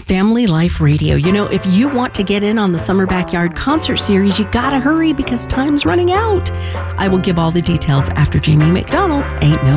Family Life Radio. You know, if you want to get in on the Summer Backyard Concert Series, you gotta hurry because time's running out. I will give all the details after Jamie McDonald Ain't No